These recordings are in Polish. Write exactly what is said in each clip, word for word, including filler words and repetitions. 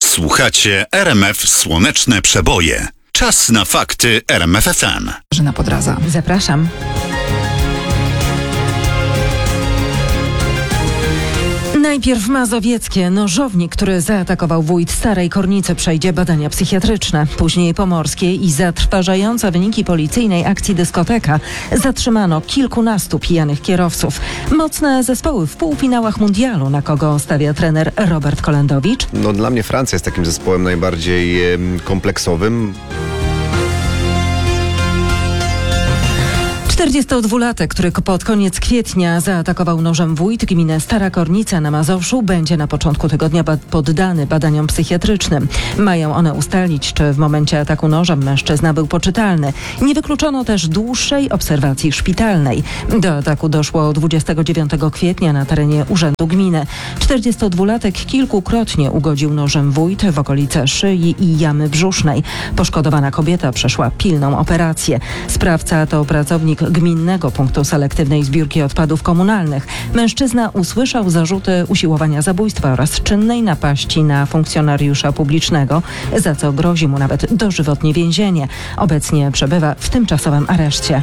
Słuchacie R M F Słoneczne Przeboje. Czas na fakty R M F F M. Żena Podradza. Zapraszam. Najpierw mazowieckie. Nożownik, który zaatakował wójt Starej Kornicy, przejdzie badania psychiatryczne. Później pomorskie i zatrważające wyniki policyjnej akcji dyskoteka. Zatrzymano kilkunastu pijanych kierowców. Mocne zespoły w półfinałach mundialu. Na kogo stawia trener Robert Kolendowicz? No, dla mnie Francja jest takim zespołem najbardziej e, kompleksowym. czterdziestodwulatek, który pod koniec kwietnia zaatakował nożem wójt gminy Stara Kornica na Mazowszu, będzie na początku tygodnia ba- poddany badaniom psychiatrycznym. Mają one ustalić, czy w momencie ataku nożem mężczyzna był poczytalny. Nie wykluczono też dłuższej obserwacji szpitalnej. Do ataku doszło dwudziestego dziewiątego kwietnia na terenie urzędu gminy. czterdziestodwulatek kilkukrotnie ugodził nożem wójt w okolice szyi i jamy brzusznej. Poszkodowana kobieta przeszła pilną operację. Sprawca to pracownik Gminnego Punktu Selektywnej Zbiórki Odpadów Komunalnych. Mężczyzna usłyszał zarzuty usiłowania zabójstwa oraz czynnej napaści na funkcjonariusza publicznego, za co grozi mu nawet dożywotnie więzienie. Obecnie przebywa w tymczasowym areszcie.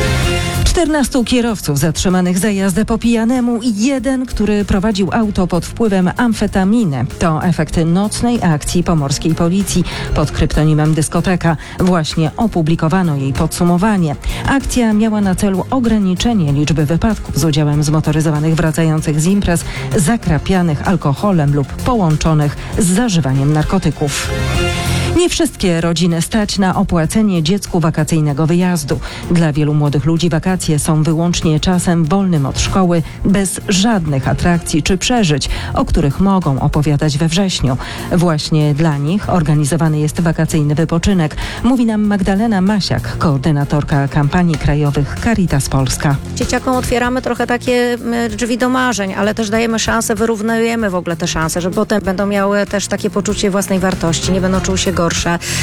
czternastu kierowców zatrzymanych za jazdę po pijanemu i jeden, który prowadził auto pod wpływem amfetaminy. To efekty nocnej akcji pomorskiej policji pod kryptonimem Dyskoteka. Właśnie opublikowano jej podsumowanie. Akcja miała na celu ograniczenie liczby wypadków z udziałem zmotoryzowanych wracających z imprez, zakrapianych alkoholem lub połączonych z zażywaniem narkotyków. Nie wszystkie rodziny stać na opłacenie dziecku wakacyjnego wyjazdu. Dla wielu młodych ludzi wakacje są wyłącznie czasem wolnym od szkoły, bez żadnych atrakcji czy przeżyć, o których mogą opowiadać we wrześniu. Właśnie dla nich organizowany jest wakacyjny wypoczynek, mówi nam Magdalena Masiak, koordynatorka kampanii krajowych Caritas Polska. Dzieciakom otwieramy trochę takie drzwi do marzeń, ale też dajemy szansę, wyrównujemy w ogóle te szanse, że potem będą miały też takie poczucie własnej wartości, nie będą czuły się gorsze.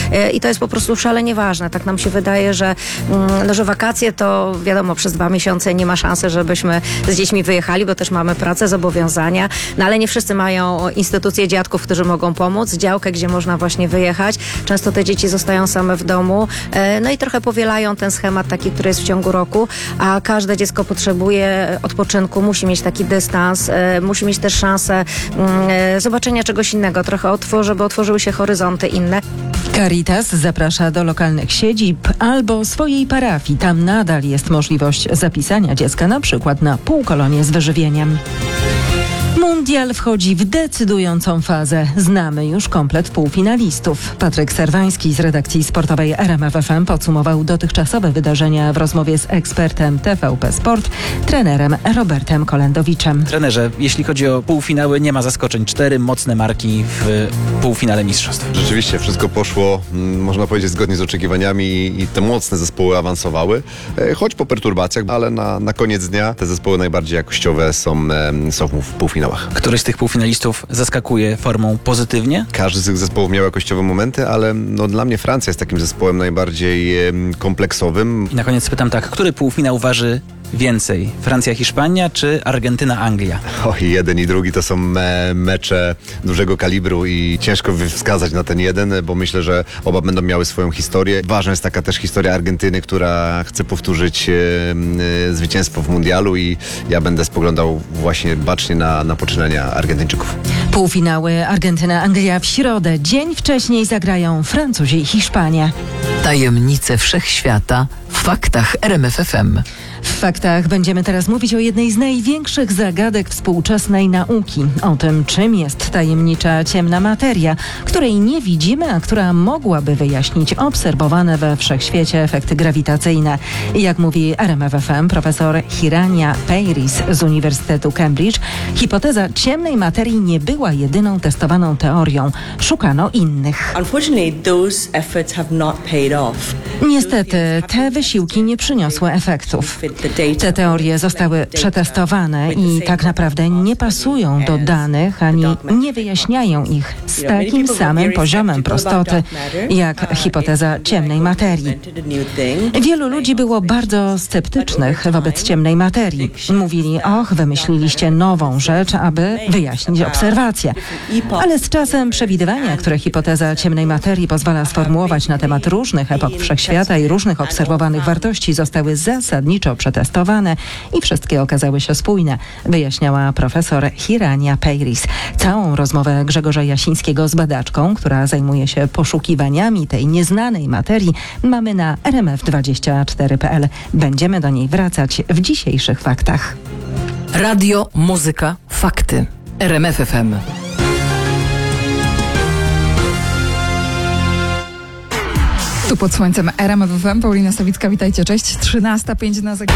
I to jest po prostu szalenie ważne. Tak nam się wydaje, że, no, że wakacje to wiadomo, przez dwa miesiące nie ma szansy, żebyśmy z dziećmi wyjechali, bo też mamy pracę, zobowiązania, no ale nie wszyscy mają instytucje dziadków, którzy mogą pomóc, działkę, gdzie można właśnie wyjechać. Często te dzieci zostają same w domu, no i trochę powielają ten schemat taki, który jest w ciągu roku, a każde dziecko potrzebuje odpoczynku, musi mieć taki dystans, musi mieć też szansę zobaczenia czegoś innego, trochę otworzy, żeby otworzyły się horyzonty inne. Caritas zaprasza do lokalnych siedzib albo swojej parafii. Tam nadal jest możliwość zapisania dziecka na przykład na półkolonie z wyżywieniem. Mundial wchodzi w decydującą fazę. Znamy już komplet półfinalistów. Patryk Serwański z redakcji sportowej R M F F M podsumował dotychczasowe wydarzenia w rozmowie z ekspertem T V P Sport, trenerem Robertem Kolendowiczem. Trenerze, jeśli chodzi o półfinały, nie ma zaskoczeń. Cztery mocne marki w półfinale mistrzostw. Rzeczywiście wszystko poszło, można powiedzieć, zgodnie z oczekiwaniami i te mocne zespoły awansowały, choć po perturbacjach, ale na, na koniec dnia te zespoły najbardziej jakościowe są, są w półfinałach. Któryś z tych półfinalistów zaskakuje formą pozytywnie? Każdy z tych zespołów miał jakościowe momenty, ale no, dla mnie Francja jest takim zespołem najbardziej e, kompleksowym. I na koniec pytam tak, który półfinał waży więcej? Francja-Hiszpania czy Argentyna-Anglia? Oj, jeden i drugi to są me- mecze dużego kalibru i ciężko wskazać na ten jeden, bo myślę, że oba będą miały swoją historię. Ważna jest taka też historia Argentyny, która chce powtórzyć e, e, zwycięstwo w mundialu i ja będę spoglądał właśnie bacznie na, na poczynania Argentyńczyków. Półfinały Argentyna-Anglia w środę. Dzień wcześniej zagrają Francuzi i Hiszpania. Tajemnice wszechświata w faktach R M F F M. W faktach będziemy teraz mówić o jednej z największych zagadek współczesnej nauki. O tym, czym jest tajemnicza ciemna materia, której nie widzimy, a która mogłaby wyjaśnić obserwowane we wszechświecie efekty grawitacyjne. Jak mówi R M F F M profesor Hirania Peiris z Uniwersytetu Cambridge, hipoteza ciemnej materii nie była jedyną testowaną teorią. Szukano innych. Niestety, te wysiłki nie przyniosły efektów. Te teorie zostały przetestowane i tak naprawdę nie pasują do danych ani nie wyjaśniają ich z takim samym poziomem prostoty jak hipoteza ciemnej materii. Wielu ludzi było bardzo sceptycznych wobec ciemnej materii. Mówili, och, wymyśliliście nową rzecz, aby wyjaśnić obserwacje. Ale z czasem przewidywania, które hipoteza ciemnej materii pozwala sformułować na temat różnych epok wszechświata i różnych obserwowanych wartości, zostały zasadniczo przetestowane i wszystkie okazały się spójne, wyjaśniała profesor Hirania Peiris. Całą rozmowę Grzegorza Jasińskiego z badaczką, która zajmuje się poszukiwaniami tej nieznanej materii, mamy na R M F dwadzieścia cztery kropka p l. Będziemy do niej wracać w dzisiejszych faktach. Radio, muzyka, fakty. R M F F M. Tu pod słońcem R M F F M. Paulina Sawicka, witajcie, cześć. trzynasta pięć na zegarze.